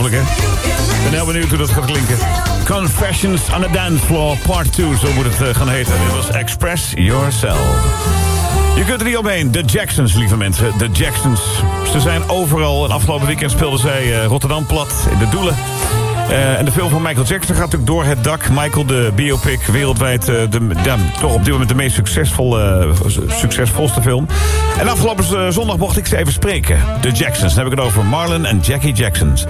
Ongelooflijk, hè? Ik ben heel benieuwd hoe dat gaat klinken. Confessions on the Dance Floor, part 2, zo moet het gaan heten. Dit was Express Yourself. Je kunt er niet omheen. De Jacksons, lieve mensen. De Jacksons. Ze zijn overal. En afgelopen weekend speelden zij Rotterdam plat in de Doelen. En de film van Michael Jackson gaat natuurlijk door het dak. Michael, de biopic, wereldwijd toch op dit moment de meest succesvolste film. En afgelopen zondag mocht ik ze even spreken. De Jacksons. Dan heb ik het over Marlon en Jackie Jacksons.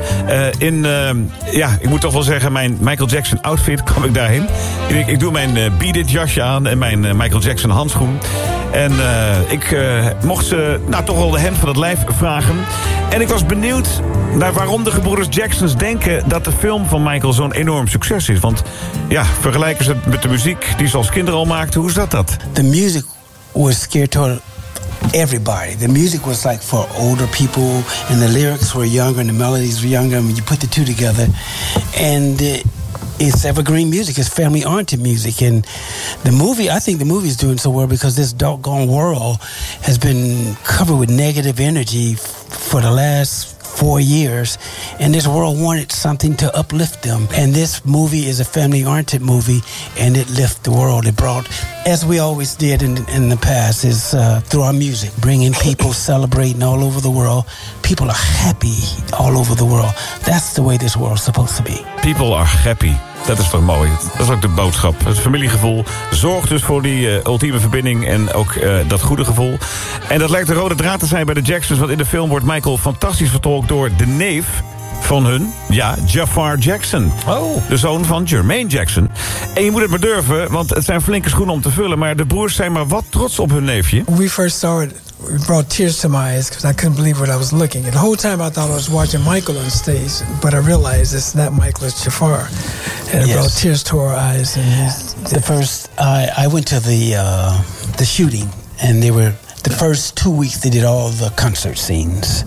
Ik moet toch wel zeggen, mijn Michael Jackson outfit kwam ik daarheen. Ik doe mijn Beat It jasje aan en mijn Michael Jackson handschoen. En ik mocht ze toch wel de hemd van het lijf vragen. En ik was benieuwd naar waarom de gebroeders Jacksons denken dat de film van Michael zo'n enorm succes is. Want vergelijken ze het met de muziek die ze als kinderen al maakten. Hoe is dat? The music was geared toward everybody. The music was like for older people, and the lyrics were younger, and the melodies were younger. I mean, you put the two together, and it's evergreen music. It's family-oriented music. And I think the movie is doing so well because this doggone world has been covered with negative energy for the last 4 years, and this world wanted something to uplift them. And this movie is a family-oriented movie, and it lifted the world. It brought, as we always did in the past, is through our music, bringing people celebrating all over the world. People are happy all over the world. That's the way this world's supposed to be. People are happy. Dat is toch mooi. Dat is ook de boodschap. Het familiegevoel zorgt dus voor die ultieme verbinding en ook dat goede gevoel. En dat lijkt de rode draad te zijn bij de Jacksons, want in de film wordt Michael fantastisch vertolkt door de neef van hun, Jafar Jackson. Oh. De zoon van Jermaine Jackson. En je moet het maar durven, want het zijn flinke schoenen om te vullen, maar de broers zijn maar wat trots op hun neefje. When we first saw it, it brought tears to my eyes because I couldn't believe what I was looking. And the whole time I thought I was watching Michael on stage, but I realized it's not Michael, it's Jafar. And it brought tears to our eyes. And I went to the shooting, and they were the first 2 weeks they did all the concert scenes,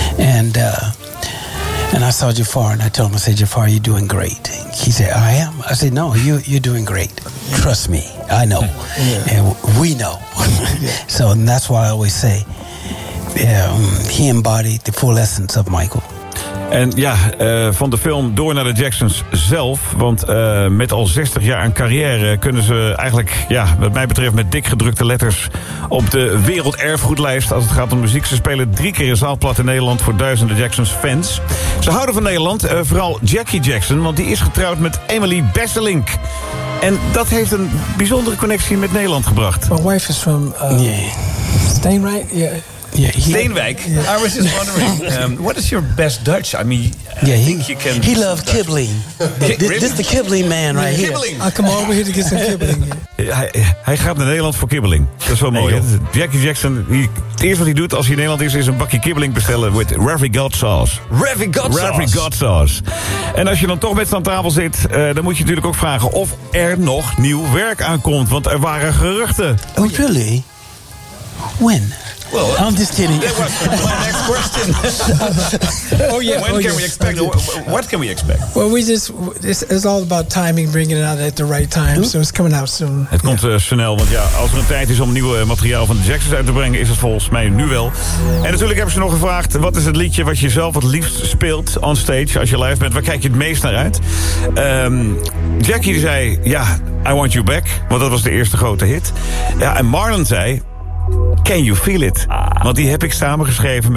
and I saw Jafar, and I told him, I said, Jafar, you're doing great. He said, I am. I said, no, you're doing great. Trust me, I know. And we know. So that's why I always say, he embodied the full essence of Michael. En van de film door naar de Jacksons zelf. Want met al 60 jaar aan carrière kunnen ze eigenlijk, wat mij betreft, met dik gedrukte letters op de werelderfgoedlijst als het gaat om muziek. Ze spelen 3 keer een zaalplat in Nederland voor duizenden Jacksons fans. Ze houden van Nederland, vooral Jackie Jackson, want die is getrouwd met Emily Besselink. En dat heeft een bijzondere connectie met Nederland gebracht. My wife is from Steenwijk. Steenwijk. I was just wondering, what is your best Dutch? I mean, I think you can. He loves Kibbeling. This the Kibbeling man right here. I come over here to get some Kibbeling. Hij gaat naar Nederland voor kibbeling. Dat is wel mooi. Jackie Jackson, het eerste wat hij doet als hij in Nederland is een bakje kibbeling bestellen met Ravi God sauce. Ravi God sauce. En als je dan toch met ze aan tafel zit, dan moet je natuurlijk ook vragen of er nog nieuw werk aankomt. Want er waren geruchten. Oh, really? When? Well, I'm just kidding. That was my next question. When can we expect? What can we expect? Well, it's all about timing, bringing it out at the right time. So it's coming out soon. Het komt snel, want als er een tijd is om nieuw materiaal van de Jacksons uit te brengen, is het volgens mij nu wel. En natuurlijk hebben ze nog gevraagd, wat is het liedje wat je zelf het liefst speelt on stage als je live bent? Waar kijk je het meest naar uit? Jackie zei, I Want You Back, want dat was de eerste grote hit. En Marlon zei, Can You Feel It? Want die heb ik samengeschreven